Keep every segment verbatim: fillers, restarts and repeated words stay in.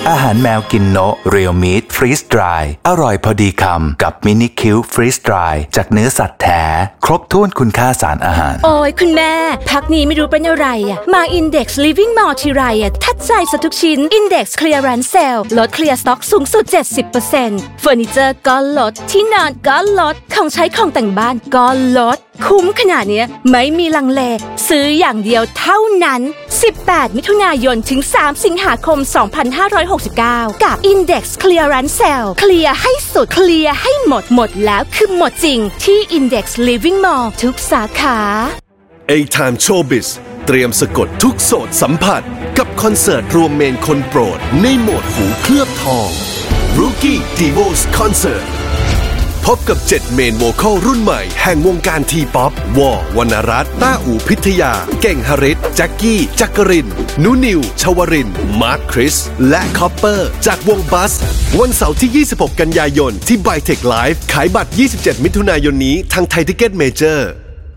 อาหารแมวกินโนะเรียลมีทฟรีสดรายอร่อยพอดีคำกับมินิคิวฟรีสดรายจากเนื้อสัตว์แท้ครบถ้วนคุณค่าสารอาหารโอ้ยคุณแม่พักนี้ไม่รู้เป็นอะไรอ่ะมา Index Living Mall ทีไรอ่ะทัดใจซะทุกชิ้น Index Clearance Sale ลดเคลียร์สต็อกสูงสุด เจ็ดสิบเปอร์เซ็นต์ เฟอร์นิเจอร์ก็ลดที่นอนก็ลดของใช้ของแต่งบ้านก็ลดคุ้มขนาดนี้ไม่มีลังเลซื้ออย่างเดียวเท่านั้นสิบแปดมิถุนายนถึงสามสิงหาคมสองพันห้าร้อยหกสิบเก้ากับ Index Clearance Sale เคลียร์ให้สุดเคลียร์ให้หมดหมดแล้วคือหมดจริงที่ Index Living Mall ทุกสาขา A-Time Showbiz เตรียมสะกดทุกโสตสัมผัสกับคอนเสิร์ตรวมเมนคนโปรดในโหมดหูเคลือบทอง Rookie Divos Concertพบกับเจ็ดเมนโวคอลรุ่นใหม่แห่งวงการทีป๊อปวอวรรณรัตน์ต้าอู่พิทยาเก่งหฤทธิ์แจ็คกี้จักรินนุนิวชวรินทร์มาร์คคริสและคอปเปอร์จากวงบัสวันเสาร์ที่ยี่สิบหกกันยายนที่ Bytech Live ขายบัตรยี่สิบเจ็ดมิถุนายนนี้ทางไทยทิกเก็ตเมเจอร์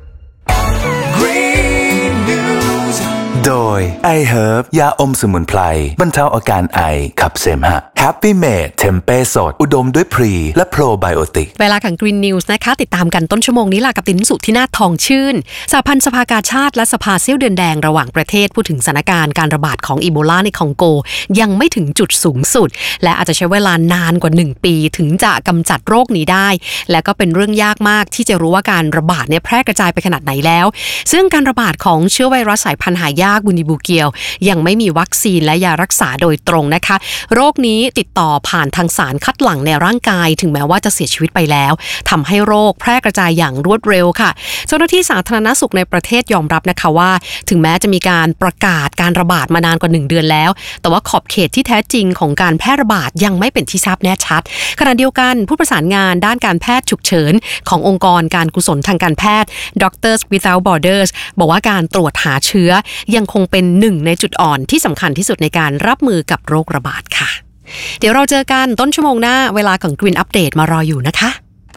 โดย I Herb ยาอมสมุนไพรบรรเทาอาการไอขับเสมหะ Happy Made เทมเป้สดอุดมด้วยพรีและโปรไบโอติกเวลาของ Green News นะคะติดตามกันต้นชั่วโมงนี้ล่ะกับตินสุทธินาถทองชื่นสหพันธ์สภากาชาติและสภาเสี้ยวเดือนแดงระหว่างประเทศพูดถึงสถานการณ์การระบาดของอีโบลาในคองโกยังไม่ถึงจุดสูงสุดและอาจจะใช้เวลานานกว่าหนึ่งปีถึงจะกำจัดโรคนี้ได้และก็เป็นเรื่องยากมากที่จะรู้ว่าการระบาดเนี่ยแพร่กระจายไปขนาดไหนแล้วซึ่งการระบาดของเชื้อไวรัสสายพันธุ์หายากบูนิบูเกียวยังไม่มีวัคซีนและยารักษาโดยตรงนะคะโรคนี้ติดต่อผ่านทางสารคัดหลั่งในร่างกายถึงแม้ว่าจะเสียชีวิตไปแล้วทำให้โรคแพร่กระจายอย่างรวดเร็วค่ะเจ้าหน้าที่สาธารณสุขในประเทศยอมรับนะคะว่าถึงแม้จะมีการประกาศการระบาดมานานกว่าหนึ่งเดือนแล้วแต่ว่าขอบเขตที่แท้จริงของการแพร่ระบาดยังไม่เป็นที่ทราบแน่ชัดขณะเดียวกันผู้ประสานงานด้านการแพทย์ฉุกเฉินขององค์กรการกุศลทางการแพทย์ Doctors Without Borders บอกว่าการตรวจหาเชื้อยังคงเป็นหนึ่งในจุดอ่อนที่สำคัญที่สุดในการรับมือกับโรคระบาดค่ะเดี๋ยวเราเจอกันต้นชั่วโมงหน้าเวลาของ Green Update มารออยู่นะคะ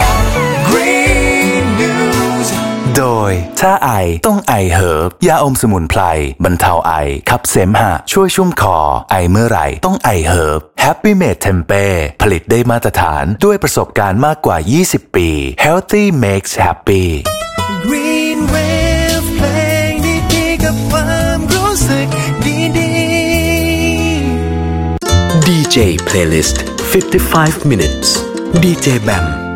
Green News โดยถ้าไอต้องไอเฮิร์บยาอมสมุนไพรบรรเทาไอขับเสมหะช่วยชุ่มคอไอเมื่อไหร่ต้องไอเฮิร์บ Happy Made Tempeh ผลิตได้มาตรฐานด้วยประสบการณ์มากกว่ายี่สิบปี Healthy makes happy Green Wave เพลงดีๆกับความรู้สึกดีๆดี เจ Playlist fifty-five minutes ดี เจ Bam